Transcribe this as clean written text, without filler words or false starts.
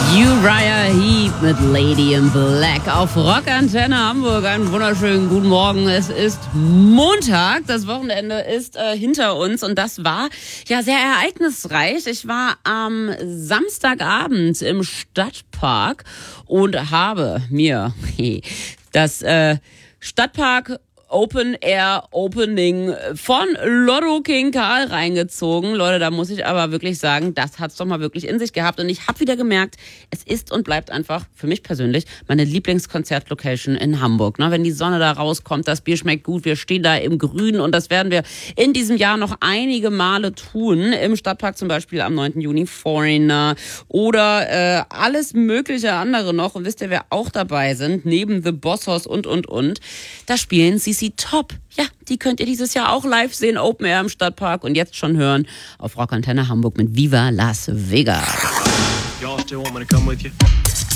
Uriah Heep mit Lady in Black auf Rockantenne Hamburg. Einen wunderschönen guten Morgen. Es ist Montag, das Wochenende ist hinter uns und das war ja sehr ereignisreich. Ich war am Samstagabend im Stadtpark und habe mir das Stadtpark Open Air Opening von Lotto King Karl reingezogen. Leute, da muss ich aber wirklich sagen, das hat's doch mal wirklich in sich gehabt. Und ich habe wieder gemerkt, es ist und bleibt einfach für mich persönlich meine Lieblingskonzertlocation in Hamburg. Wenn die Sonne da rauskommt, das Bier schmeckt gut, wir stehen da im Grün und das werden wir in diesem Jahr noch einige Male tun. Im Stadtpark zum Beispiel am 9. Juni Foreigner oder alles mögliche andere noch. Und wisst ihr, wer auch dabei sind? Neben The Bossos und. Da spielen CC Top. Ja, die könnt ihr dieses Jahr auch live sehen, Open Air im Stadtpark und jetzt schon hören auf Rockantenne Hamburg mit Viva Las Vegas. Y'all still want me to come with you?